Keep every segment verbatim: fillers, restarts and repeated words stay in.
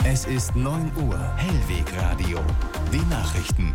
Es ist neun Uhr. Hellwegradio. Die Nachrichten.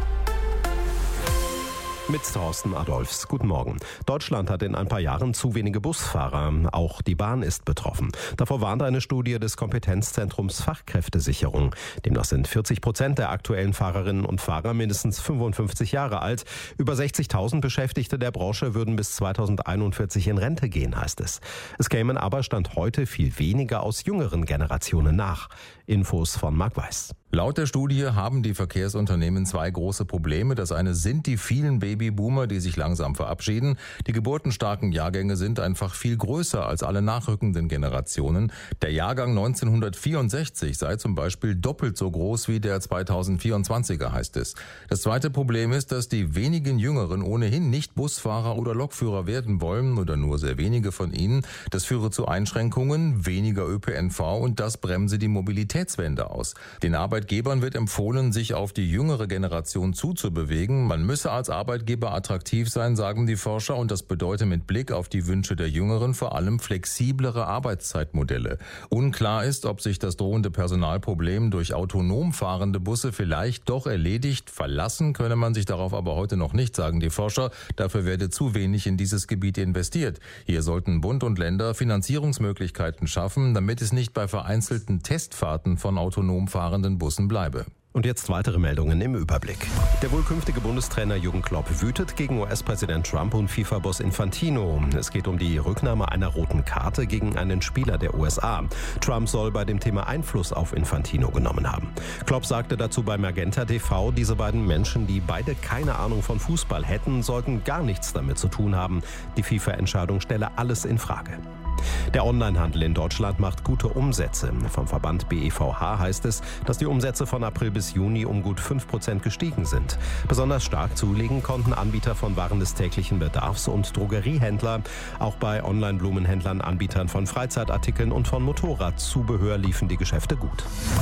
Mit Thorsten Adolfs. Guten Morgen. Deutschland hat in ein paar Jahren zu wenige Busfahrer. Auch die Bahn ist betroffen. Davor warnt eine Studie des Kompetenzzentrums Fachkräftesicherung. Demnach sind vierzig Prozent der aktuellen Fahrerinnen und Fahrer mindestens fünfundfünfzig Jahre alt. Über sechzigtausend Beschäftigte der Branche würden bis zweitausendeinundvierzig in Rente gehen, heißt es. Es kämen aber Stand heute viel weniger aus jüngeren Generationen nach. Infos von Marc Weiß. Laut der Studie haben die Verkehrsunternehmen zwei große Probleme. Das eine sind die vielen Babyboomer, die sich langsam verabschieden. Die geburtenstarken Jahrgänge sind einfach viel größer als alle nachrückenden Generationen. Der Jahrgang neunzehnhundertvierundsechzig sei zum Beispiel doppelt so groß wie der zweitausendvierundzwanziger, heißt es. Das zweite Problem ist, dass die wenigen Jüngeren ohnehin nicht Busfahrer oder Lokführer werden wollen oder nur sehr wenige von ihnen. Das führe zu Einschränkungen, weniger Ö P N V und das bremse die Mobilitätswende aus. Den Arbeitgebern wird empfohlen, sich auf die jüngere Generation zuzubewegen. Man müsse als Arbeitgeber attraktiv sein, sagen die Forscher, und das bedeutet mit Blick auf die Wünsche der Jüngeren vor allem flexiblere Arbeitszeitmodelle. Unklar ist, ob sich das drohende Personalproblem durch autonom fahrende Busse vielleicht doch erledigt. Verlassen könne man sich darauf aber heute noch nicht, sagen die Forscher. Dafür werde zu wenig in dieses Gebiet investiert. Hier sollten Bund und Länder Finanzierungsmöglichkeiten schaffen, damit es nicht bei vereinzelten Testfahrten von autonom fahrenden Bussen bleibe. Und jetzt weitere Meldungen im Überblick. Der wohl künftige Bundestrainer Jürgen Klopp wütet gegen U S-Präsident Trump und FIFA-Boss Infantino. Es geht um die Rücknahme einer roten Karte gegen einen Spieler der U S A. Trump soll bei dem Thema Einfluss auf Infantino genommen haben. Klopp sagte dazu bei Magenta T V, diese beiden Menschen, die beide keine Ahnung von Fußball hätten, sollten gar nichts damit zu tun haben. Die FIFA-Entscheidung stelle alles in Frage. Der Onlinehandel in Deutschland macht gute Umsätze. Vom Verband B E V H heißt es, dass die Umsätze von April bis Juni um gut fünf Prozent gestiegen sind. Besonders stark zulegen konnten Anbieter von Waren des täglichen Bedarfs und Drogeriehändler. Auch bei Online-Blumenhändlern, Anbietern von Freizeitartikeln und von Motorradzubehör liefen die Geschäfte gut.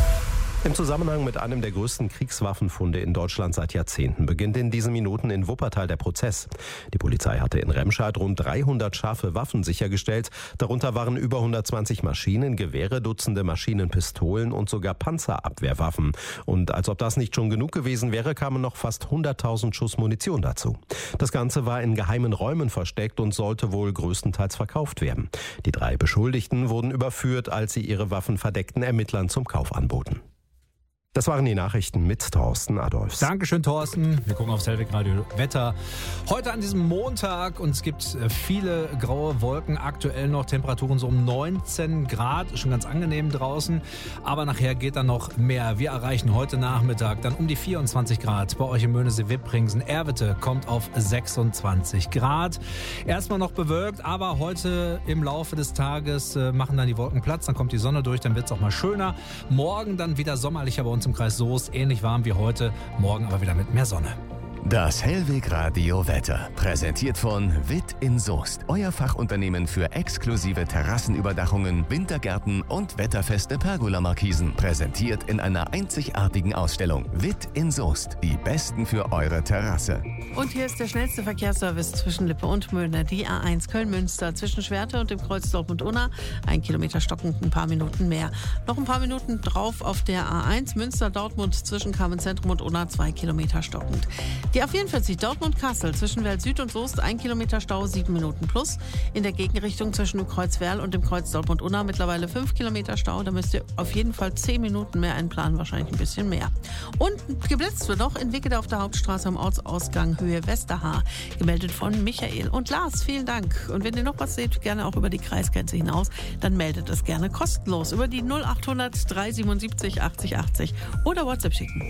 Im Zusammenhang mit einem der größten Kriegswaffenfunde in Deutschland seit Jahrzehnten beginnt in diesen Minuten in Wuppertal der Prozess. Die Polizei hatte in Remscheid rund dreihundert scharfe Waffen sichergestellt. Darunter waren über hundertzwanzig Maschinen, Gewehre, Dutzende Maschinenpistolen und sogar Panzerabwehrwaffen. Und als ob das nicht schon genug gewesen wäre, kamen noch fast hunderttausend Schuss Munition dazu. Das Ganze war in geheimen Räumen versteckt und sollte wohl größtenteils verkauft werden. Die drei Beschuldigten wurden überführt, als sie ihre Waffen verdeckten Ermittlern zum Kauf anboten. Das waren die Nachrichten mit Thorsten Adolfs. Dankeschön, Thorsten. Wir gucken aufs Hellwegradio Wetter. Heute an diesem Montag und es gibt viele graue Wolken. Aktuell noch Temperaturen so um neunzehn Grad. Schon ganz angenehm draußen. Aber nachher geht dann noch mehr. Wir erreichen heute Nachmittag dann um die vierundzwanzig Grad. Bei euch in Möhnesee-Wippringsen. Erwitte kommt auf sechsundzwanzig Grad. Erstmal noch bewölkt, aber heute im Laufe des Tages machen dann die Wolken Platz. Dann kommt die Sonne durch, dann wird es auch mal schöner. Morgen dann wieder sommerlicher bei uns im Kreis Soest, ähnlich warm wie heute, morgen aber wieder mit mehr Sonne. Das Hellwegradio Wetter, präsentiert von Witt in Soest. Euer Fachunternehmen für exklusive Terrassenüberdachungen, Wintergärten und wetterfeste Pergola-Markisen. Präsentiert in einer einzigartigen Ausstellung. Witt in Soest, die Besten für eure Terrasse. Und hier ist der schnellste Verkehrsservice zwischen Lippe und Möhne. Die A eins Köln-Münster zwischen Schwerte und dem Kreuz Dortmund-Unna. Ein Kilometer stockend, ein paar Minuten mehr. Noch ein paar Minuten drauf auf der A eins Münster-Dortmund zwischen Kamen-Zentrum und Unna. Zwei Kilometer stockend. Die A vierundvierzig Dortmund-Kassel zwischen Welt Süd und Soest, ein Kilometer Stau, sieben Minuten plus. In der Gegenrichtung zwischen dem Kreuz Werl und dem Kreuz Dortmund-Unna mittlerweile fünf Kilometer Stau. Da müsst ihr auf jeden Fall zehn Minuten mehr einplanen, wahrscheinlich ein bisschen mehr. Und geblitzt wird noch in Wickede auf der Hauptstraße am Ortsausgang Höhe Westerhaar. Gemeldet von Michael und Lars. Vielen Dank. Und wenn ihr noch was seht, gerne auch über die Kreisgrenze hinaus, dann meldet es gerne kostenlos über die null achthundert drei siebenundsiebzig achtzig achtzig oder WhatsApp schicken.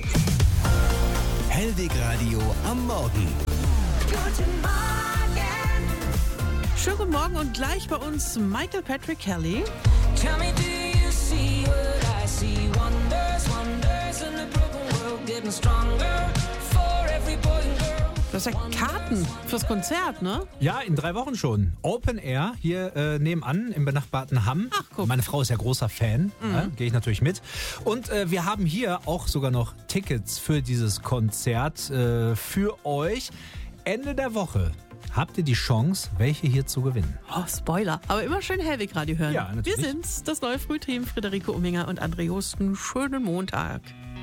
Hellwegradio am Morgen. Guten Morgen. Schönen guten Morgen und gleich bei uns Michael Patrick Kelly. Tell me, do you see what I see? Wonders, wonders in the broken world getting stronger for every boy and girl. Du hast ja Karten fürs Konzert, ne? Ja, in drei Wochen schon. Open Air hier äh, nebenan im benachbarten Hamm. Ach, guck. Meine Frau ist ja großer Fan, Mhm. ja, gehe ich natürlich mit. Und äh, wir haben hier auch sogar noch Tickets für dieses Konzert äh, für euch. Ende der Woche habt ihr die Chance, welche hier zu gewinnen. Oh, Spoiler. Aber immer schön Hellwig Radio hören. Ja, natürlich. Wir sind's, das neue Frühteam, Friederike Umminger und André Justen. Schönen Montag.